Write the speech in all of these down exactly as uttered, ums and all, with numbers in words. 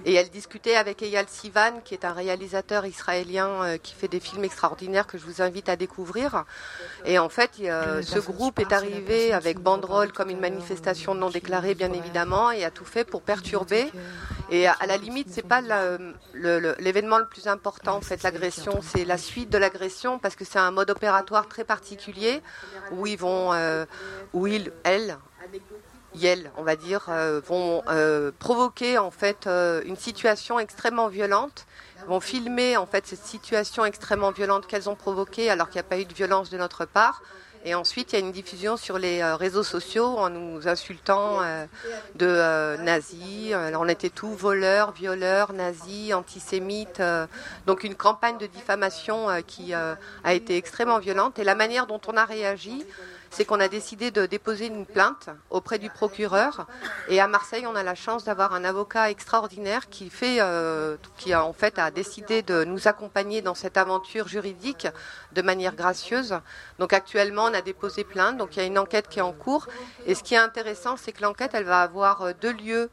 Et elle discutait avec Eyal Sivan, qui est un réalisateur israélien euh, qui fait des films extraordinaires que je vous invite à découvrir. Et en fait, euh, ce groupe est arrivé avec banderole comme une manifestation non déclarée, bien évidemment, et a tout fait pour perturber. Et à la limite, c'est pas la, le, le, l'événement le plus important, en fait, l'agression, c'est la suite de l'agression, parce que c'est un mode opératoire très particulier où ils vont, euh, où ils, elles, Yel, on va dire, euh, vont euh, provoquer en fait euh, une situation extrêmement violente, vont filmer en fait cette situation extrêmement violente qu'elles ont provoquée alors qu'il n'y a pas eu de violence de notre part. Et ensuite, il y a une diffusion sur les euh, réseaux sociaux en nous insultant euh, de euh, nazis. Alors, on était tous voleurs, violeurs, nazis, antisémites. Euh, donc une campagne de diffamation euh, qui euh, a été extrêmement violente. Et la manière dont on a réagi, c'est qu'on a décidé de déposer une plainte auprès du procureur. Et à Marseille, on a la chance d'avoir un avocat extraordinaire qui fait, euh, qui a, en fait a décidé de nous accompagner dans cette aventure juridique de manière gracieuse. Donc actuellement, on a déposé plainte. Donc il y a une enquête qui est en cours. Et ce qui est intéressant, c'est que l'enquête, elle va avoir deux lieux.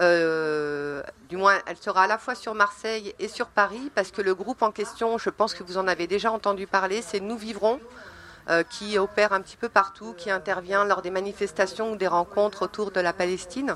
Euh, du moins, elle sera à la fois sur Marseille et sur Paris, parce que le groupe en question, je pense que vous en avez déjà entendu parler, c'est Nous Vivrons. Euh, qui opère un petit peu partout, qui intervient lors des manifestations ou des rencontres autour de la Palestine.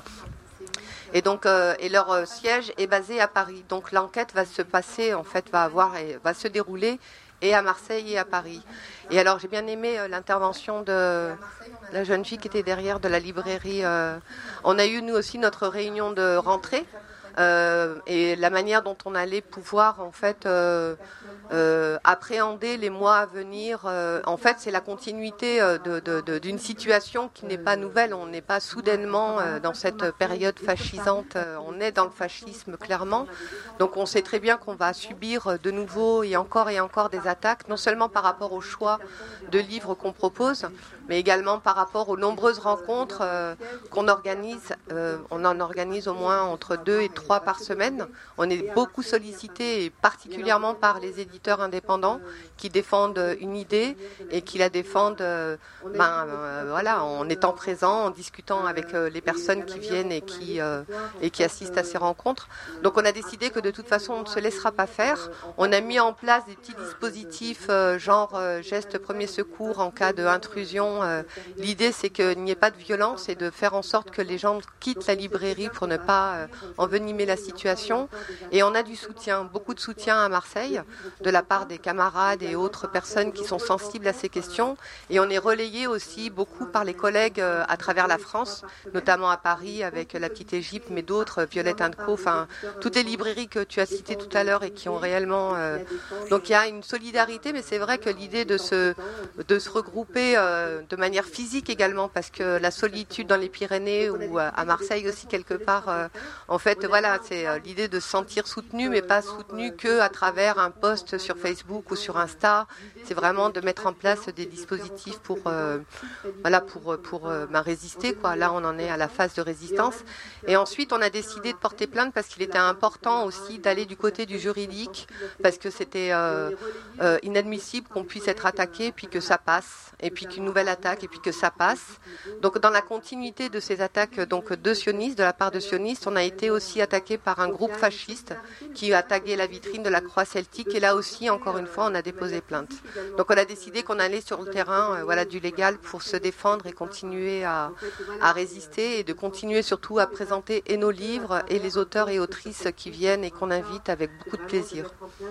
Et donc, euh, et leur euh, siège est basé à Paris. Donc, l'enquête va se passer, en fait, va avoir, et va se dérouler et à Marseille et à Paris. Et alors, j'ai bien aimé euh, l'intervention de la jeune fille qui était derrière de la librairie. Euh, on a eu nous aussi notre réunion de rentrée. Euh, et la manière dont on allait pouvoir en fait euh, euh, appréhender les mois à venir. Euh, en fait, c'est la continuité euh, de, de, de, d'une situation qui n'est pas nouvelle. On n'est pas soudainement euh, dans cette période fascisante. Euh, on est dans le fascisme clairement. Donc, on sait très bien qu'on va subir de nouveau et encore et encore des attaques, non seulement par rapport au choix de livres qu'on propose, mais également par rapport aux nombreuses rencontres euh, qu'on organise. Euh, on en organise au moins entre deux et trois par semaine. On est beaucoup sollicité, et particulièrement par les éditeurs indépendants qui défendent une idée et qui la défendent euh, ben, euh, voilà, en étant présents, en discutant avec euh, les personnes qui viennent et qui, euh, et qui assistent à ces rencontres. Donc on a décidé que de toute façon on ne se laissera pas faire. On a mis en place des petits dispositifs euh, genre euh, gestes premier secours en cas d'intrusion. Euh, l'idée c'est qu'il n'y ait pas de violence et de faire en sorte que les gens quittent la librairie pour ne pas euh, envenimer la situation. Et on a du soutien, beaucoup de soutien à Marseille de la part des camarades et autres personnes qui sont sensibles à ces questions. Et on est relayé aussi beaucoup par les collègues euh, à travers la France, notamment à Paris avec La Petite Égypte, mais d'autres, Violette and Co, enfin toutes les librairies que tu as citées tout à l'heure et qui ont réellement... Euh... Donc il y a une solidarité, mais c'est vrai que l'idée de se, de se regrouper euh, de manière physique également, parce que la solitude dans les Pyrénées ou euh, à Marseille aussi quelque part, euh, en fait voilà, c'est euh, l'idée de se sentir soutenu, mais pas soutenu que à travers un post sur Facebook ou sur Insta. C'est vraiment de mettre en place des dispositifs pour euh, voilà pour pour euh, bah, résister quoi. Là on en est à la phase de résistance. Et ensuite on a décidé de porter plainte parce qu'il était important aussi d'aller du côté du juridique, parce que c'était euh, euh, inadmissible qu'on puisse être attaqué puis que ça passe, et puis qu'une nouvelle attaque et puis que ça passe. Donc dans la continuité de ces attaques donc de sionistes, de la part de sionistes, on a été aussi attaqué par un groupe fasciste qui a tagué la vitrine de la Croix celtique, et là aussi encore une fois on a déposé plainte. Donc on a décidé qu'on allait sur le terrain euh, voilà, du légal pour se défendre et continuer à, à résister, et de continuer surtout à présenter et nos livres et les auteurs et autrices qui viennent et qu'on invite avec beaucoup de plaisir.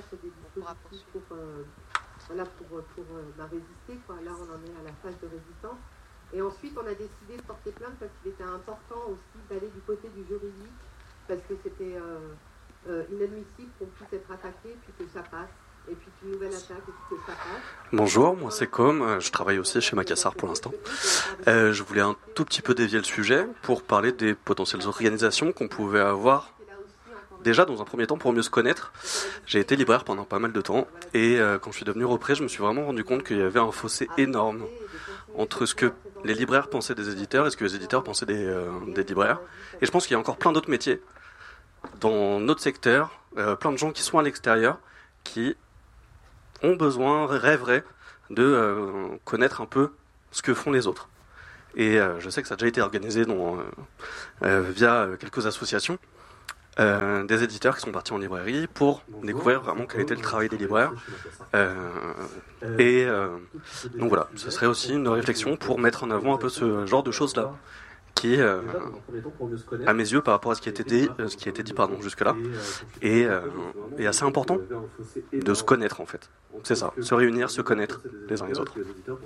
Voilà, pour, pour bah, résister, quoi. Là on en est à la phase de résistance. Et ensuite on a décidé de porter plainte parce qu'il était important aussi d'aller du côté du juridique, parce que c'était euh, euh, inadmissible qu'on puisse être attaqué puis que ça passe. Et puis une nouvelle attaque, et puis que ça passe. Bonjour, moi c'est Com, je travaille aussi chez Macassar pour l'instant. Euh, je voulais un tout petit peu dévier le sujet pour parler des potentielles organisations qu'on pouvait avoir. Déjà, dans un premier temps, pour mieux se connaître, j'ai été libraire pendant pas mal de temps, et euh, quand je suis devenu repré, je me suis vraiment rendu compte qu'il y avait un fossé énorme entre ce que les libraires pensaient des éditeurs et ce que les éditeurs pensaient des, euh, des libraires. Et je pense qu'il y a encore plein d'autres métiers dans notre secteur, euh, plein de gens qui sont à l'extérieur, qui ont besoin, rêveraient de euh, connaître un peu ce que font les autres. Et euh, je sais que ça a déjà été organisé dans, euh, euh, via quelques associations. Euh, des éditeurs qui sont partis en librairie pour découvrir vraiment quel était le travail des libraires. Euh, et euh, donc voilà, ce serait aussi une réflexion pour mettre en avant un peu ce genre de choses-là, qui, euh, à mes yeux, par rapport à ce qui a été dit, ce qui a été dit pardon, jusque-là, est, euh, est assez important de se connaître en fait. C'est ça, se réunir, se connaître les uns les autres.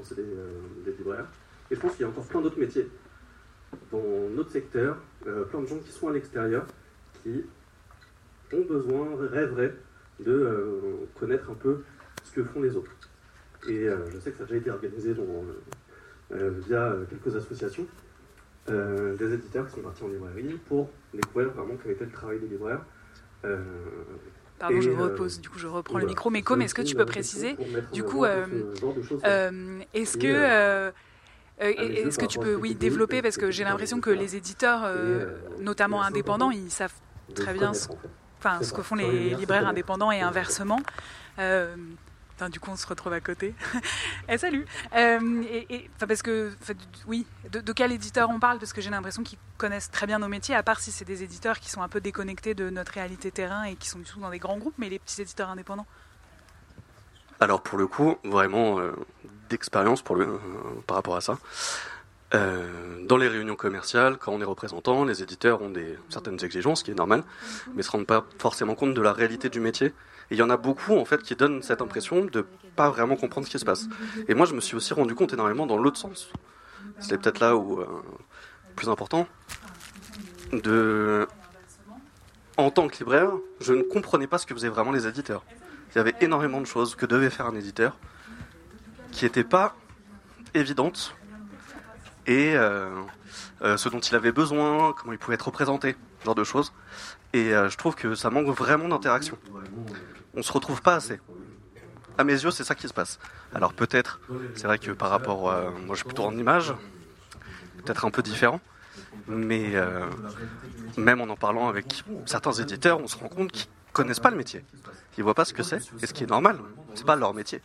Et je pense qu'il y a encore plein d'autres métiers dans notre secteur, euh, plein de gens qui sont à l'extérieur, qui ont besoin, rêveraient de euh, connaître un peu ce que font les autres. Et euh, je sais que ça a déjà été organisé dans, euh, via quelques associations, euh, des éditeurs qui sont partis en librairie pour découvrir vraiment quel était le travail des libraires. Euh, Pardon, je repose, du coup je reprends le micro. Mais Com, est-ce que tu peux préciser, du coup, euh, euh, est-ce que... Euh, Euh, Est-ce que tu peux oui, développer, parce que j'ai l'impression que les éditeurs, euh, notamment indépendants, ils savent très bien ce, enfin, ce que font les libraires indépendants et inversement. Euh, enfin, du coup, on se retrouve à côté. eh, salut euh, et, et, parce que, oui, de, de quel éditeur on parle? Parce que j'ai l'impression qu'ils connaissent très bien nos métiers, à part si c'est des éditeurs qui sont un peu déconnectés de notre réalité terrain et qui sont du tout dans des grands groupes, mais les petits éditeurs indépendants. Alors pour le coup, vraiment euh, d'expérience pour le, euh, par rapport à ça. Euh, dans les réunions commerciales, quand on est représentant, les éditeurs ont des, certaines exigences, ce qui est normal, mais se rendent pas forcément compte de la réalité du métier. Et il y en a beaucoup en fait qui donnent cette impression de pas vraiment comprendre ce qui se passe. Et moi je me suis aussi rendu compte énormément dans l'autre sens. C'est peut-être là où, euh, plus important, de... en tant que libraire, je ne comprenais pas ce que faisaient vraiment les éditeurs. Il y avait énormément de choses que devait faire un éditeur qui n'étaient pas évidentes et euh, euh, ce dont il avait besoin, comment il pouvait être représenté, ce genre de choses. Et euh, je trouve que ça manque vraiment d'interaction. On ne se retrouve pas assez. À mes yeux, c'est ça qui se passe. Alors peut-être, c'est vrai que par rapport, euh, moi je suis plutôt en image, peut-être un peu différent, mais euh, même en en parlant avec certains éditeurs, on se rend compte qu'ils connaissent pas le métier. Ils voient pas ce que c'est, et ce qui est normal, c'est pas leur métier.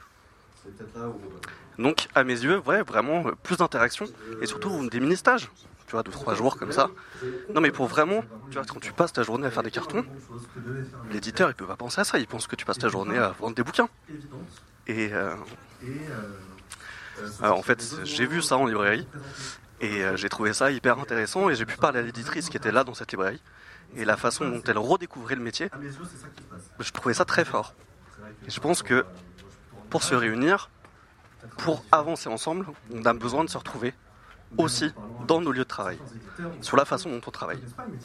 Donc, à mes yeux, ouais, vraiment plus d'interaction et surtout des mini-stages, tu vois, deux trois jours comme ça. Non, mais pour vraiment, tu vois, quand tu passes ta journée à faire des cartons, l'éditeur il peut pas penser à ça, il pense que tu passes ta journée à vendre des bouquins. Et euh, alors, en fait, j'ai vu ça en librairie et euh, j'ai trouvé ça hyper intéressant et j'ai pu parler à l'éditrice qui était là dans cette librairie. Et la façon dont elle redécouvrait le métier, je trouvais ça très fort. Et je pense que pour se réunir, pour avancer ensemble, on a besoin de se retrouver aussi dans nos lieux de travail, sur la façon dont on travaille.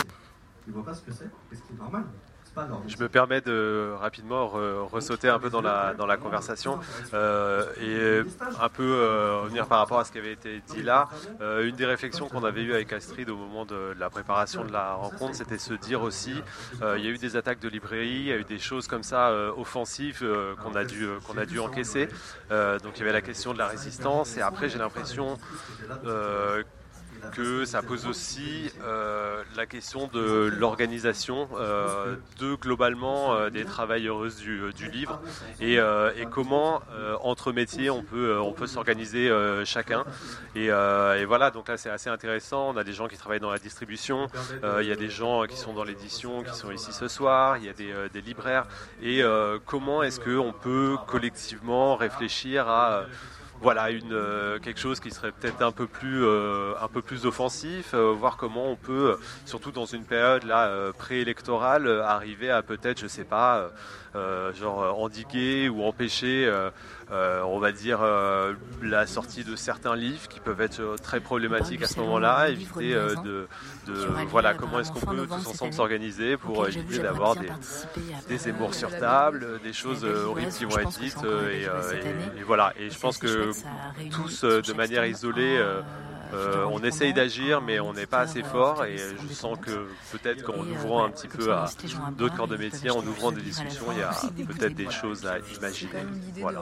Je me permets de rapidement re- ressauter un peu dans la, dans la conversation euh, et un peu euh, revenir par rapport à ce qui avait été dit là. Euh, une des réflexions qu'on avait eues avec Astrid au moment de, de la préparation de la rencontre, c'était se dire aussi, euh, il y a eu des attaques de librairie, il y a eu des choses comme ça euh, offensives euh, qu'on a dû, euh, qu'on a dû encaisser. Euh, donc il y avait la question de la résistance et après j'ai l'impression euh, que ça pose aussi euh, la question de l'organisation euh, de globalement euh, des travailleuses du, du livre et, euh, et comment euh, entre métiers on peut, euh, on peut s'organiser euh, chacun et, euh, et voilà, donc là c'est assez intéressant. On a des gens qui travaillent dans la distribution, euh, il y a des gens qui sont dans l'édition qui sont ici ce soir, il y a des, euh, des libraires et euh, comment est-ce qu'on peut collectivement réfléchir à voilà, une, euh, quelque chose qui serait peut-être un peu plus, euh, un peu plus offensif, euh, voir comment on peut, euh, surtout dans une période là euh, préélectorale, euh, arriver à peut-être, je sais pas, euh, euh, genre endiguer ou empêcher, euh, euh, on va dire, euh, la sortie de certains livres qui peuvent être très problématiques à ce moment-là, éviter euh, de, de voilà, comment est-ce qu'on peut tous ensemble s'organiser pour éviter d'avoir des, des émours sur table, des choses horribles qui vont être dites, et, et, et voilà. Et je pense que tous, de manière isolée, euh, euh, on essaye d'agir, mais on n'est pas assez fort. Et je sens que peut-être qu'en ouvrant un petit peu à d'autres corps de métier, en ouvrant des discussions, il y a peut-être des choses à imaginer. Voilà.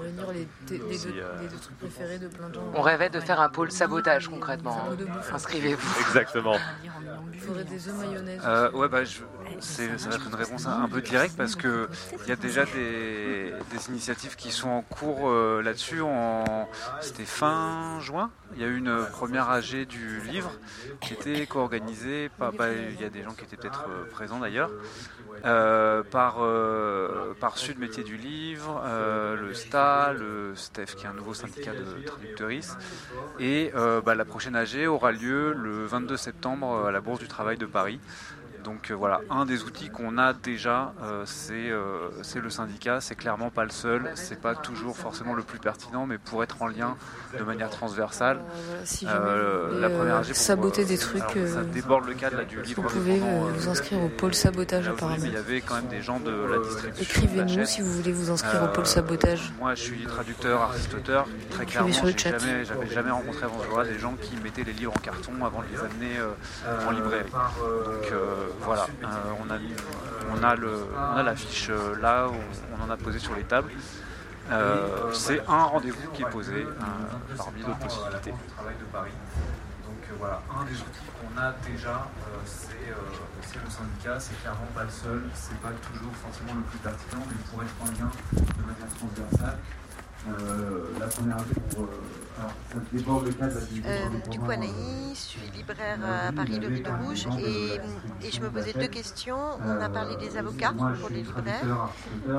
On rêvait de faire un pôle sabotage concrètement. Inscrivez-vous. Exactement. Il faudrait des œufs mayonnaise. Euh, ouais, bah, je, c'est, ça va être une réponse un, un peu directe parce qu'il y a déjà des, des initiatives qui sont en cours euh, là-dessus. En, c'était fin juin, il y a eu une première A G du livre qui était co-organisée, par, bah, il y a des gens qui étaient peut-être euh, présents d'ailleurs, euh, par, euh, par Sud Métier du Livre, euh, le S T A, le S T E F qui est un nouveau syndicat de traductrices. Et euh, bah, la prochaine A G aura lieu le vingt-deux septembre à la Bourse du Travail de Paris. Donc euh, voilà, un des outils qu'on a déjà, euh, c'est, euh, c'est le syndicat. C'est clairement pas le seul, c'est pas toujours forcément le plus pertinent, mais pour être en lien de manière transversale. Euh, si euh, la première A G pour saboter euh, des trucs, alors, ça déborde le cadre là, du livre. Vous pouvez euh, vous inscrire au pôle sabotage apparemment. Il y avait quand même des gens de la distribution. Écrivez-nous si vous voulez vous inscrire euh, au pôle sabotage. Moi, je suis traducteur, artiste-auteur. Très clairement, j'ai jamais, j'avais jamais rencontré avant ce jour-là des gens qui mettaient les livres en carton avant de les amener euh, en librairie. Donc euh, voilà. Euh, on a, on a, le, on a l'affiche euh, là, où on en a posé sur les tables. Euh, c'est un rendez-vous qui est posé euh, parmi d'autres possibilités. Donc euh, voilà, un des outils qu'on a déjà, euh, c'est, euh, c'est le syndicat. C'est clairement pas le seul, c'est pas toujours forcément le plus pertinent, mais pour être en lien de manière transversale. Euh, la première année pour euh, alors, ça déborde le cadre euh, du coup Anaïs, je suis libraire à Paris le Rideau Rouge et, et je me posais deux questions. On a parlé des avocats pour les libraires. Euh,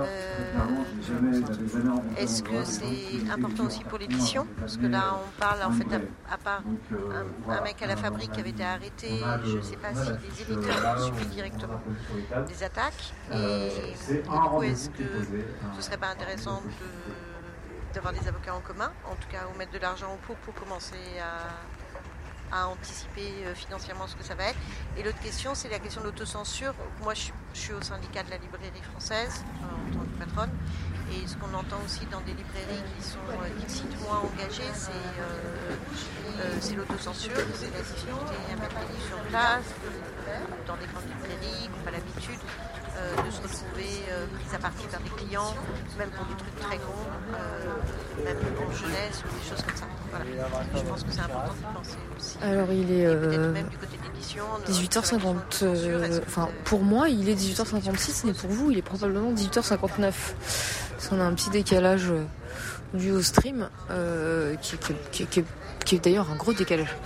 est-ce que c'est important aussi pour l'édition? Parce que là on parle en fait à, à part un, un mec à la fabrique qui avait été arrêté, je ne sais pas si les éditeurs ont subi directement des attaques et, et du coup est-ce que ce serait pas intéressant de d'avoir des avocats en commun, en tout cas ou mettre de l'argent au pot pour commencer à, à anticiper financièrement ce que ça va être. Et l'autre question, c'est la question de l'autocensure. Moi, je, je suis au syndicat de la librairie française, en tant que patronne, et ce qu'on entend aussi dans des librairies qui sont euh, dixit moins engagées, c'est, euh, euh, c'est l'autocensure, c'est la difficulté à mettre les livres sur place, dans des grandes librairies qui n'ont pas l'habitude. Euh, de se retrouver euh, prise à partie par des clients, même pour des trucs très gros, euh, même en jeunesse ou des choses comme ça. Voilà. Je pense que c'est important de penser aussi. Alors il est euh, même du côté de l'édition, dix-huit heures cinquante. Euh, enfin, pour moi, il est dix-huit heures cinquante-six, mais pour vous, il est probablement dix-huit heures cinquante-neuf. Parce qu'on a un petit décalage euh, dû au stream, euh, qui, qui, qui, qui, qui est d'ailleurs un gros décalage.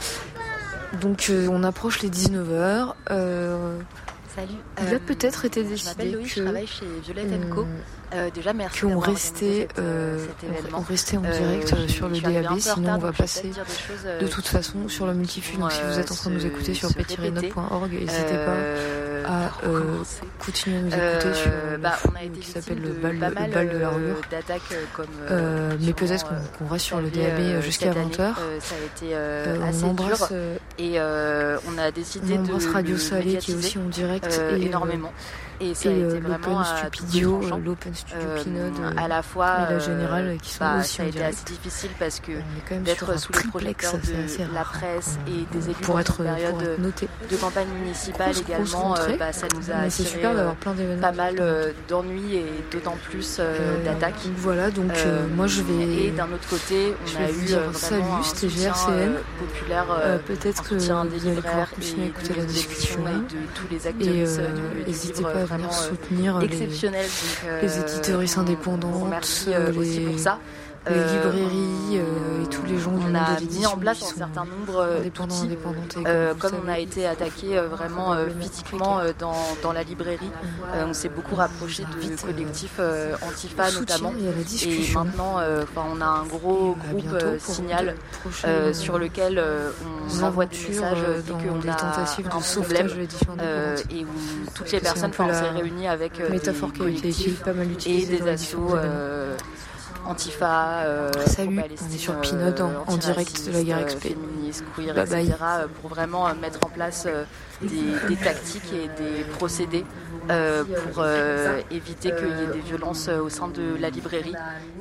Donc euh, on approche les dix-neuf heures. Euh, Salut. Il euh, a peut-être été décidé je m'appelle Louis, que je travaille chez Violette and Co. Euh, déjà merci qu'on d'avoir restait, cet, euh, cet événement. On restait en direct euh, sur le D A B, sinon on va passer choses, euh, de toute façon sur le multiflux. Donc si vous êtes en train de nous écouter sur p tiret note point org, n'hésitez euh, pas à euh, continuer à nous écouter euh, sur euh, bah, on a été qui s'appelle le bal, bal, le bal de la rue. D'attaques comme euh, mais peut-être qu'on, qu'on reste sur le D A B euh, jusqu'à vingt heures. Euh, ça a été euh, euh, assez embrasse, dur et euh, on a décidé on de Radio Salé qui est aussi en direct euh, et énormément. Et ça et a été euh, vraiment l'Open Stupidio, euh, l'Open Studio euh, Pinode à la fois et la Générale qui sont bah, aussi ça a en été direct. assez difficile parce que d'être sous les projecteurs de la presse et des élus pour être, dans une période pour être noté. de campagne municipale grosse, également, grosse euh, bah, ça nous a mais c'est super d'avoir plein d'événements. Pas mal euh, d'ennuis et d'autant plus euh, euh, d'attaques. Donc voilà, donc euh, moi je vais. Et d'un autre côté, on a eu dire salut, c'était G R C N populaire. Euh, peut-être que vous allez pouvoir continuer à écouter la discussion et de tous les acteurs. Et euh, n'hésitez pas à venir soutenir exceptionnel. Donc, euh, les éditeuristes indépendantes, euh, les, aussi pour ça. les librairies euh, et tous les gens du monde de l'édition. On a mis en place un certain nombre indépendants, indépendantes. Euh, comme on a été attaqué euh, vraiment euh, physiquement euh, dans, dans la librairie, euh, on s'est beaucoup rapproché de collectifs euh, Antifa notamment. Et maintenant, euh, on a un gros groupe euh, Signal euh, sur lequel euh, on envoie des messages dès qu'on a un problème euh, et où toutes les personnes, on s'est réunis avec euh, des collectifs et des assos euh, Antifa, euh, salut, on est sur Pinode en, en direct de la Gare X P, féministe, queer, bye et cetera bye. Pour vraiment euh, mettre en place euh, des, des tactiques et des procédés euh, pour euh, éviter qu'il y ait des violences euh, au sein de la librairie.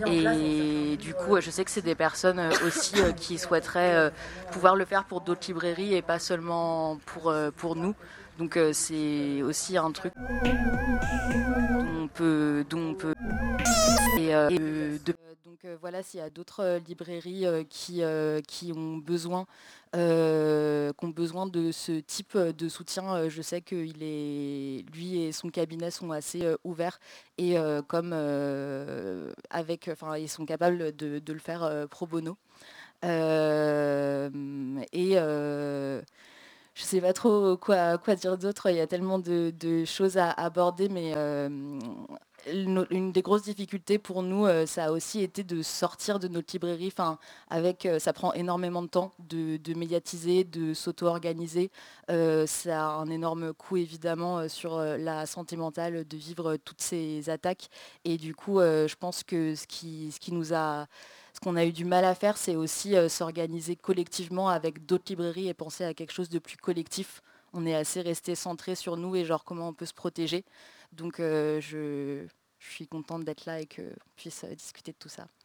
Et du coup, euh, je sais que c'est des personnes euh, aussi euh, qui souhaiteraient euh, pouvoir le faire pour d'autres librairies et pas seulement pour, euh, pour nous. Donc euh, c'est aussi un truc dont on peut, dont on peut et, euh, et de, donc Donc euh, voilà, s'il y a d'autres euh, librairies euh, qui, euh, qui ont besoin, euh, qui ont besoin de ce type de soutien, euh, je sais que il est, lui et son cabinet sont assez euh, ouverts et euh, comme euh, avec, enfin, ils sont capables de, de le faire euh, pro bono. Euh, et euh, je sais pas trop quoi, quoi dire d'autre. Il y a tellement de, de choses à aborder, mais euh, une des grosses difficultés pour nous, euh, ça a aussi été de sortir de notre librairie. Enfin, avec, euh, ça prend énormément de temps de, de médiatiser, de s'auto-organiser. Euh, ça a un énorme coût évidemment euh, sur euh, la santé mentale de vivre euh, toutes ces attaques. Et du coup, euh, je pense que ce qui, ce qui nous a, ce qu'on a eu du mal à faire, c'est aussi euh, s'organiser collectivement avec d'autres librairies et penser à quelque chose de plus collectif. On est assez resté centré sur nous et genre comment on peut se protéger. Donc euh, je, je suis contente d'être là et qu'on puisse euh, discuter de tout ça.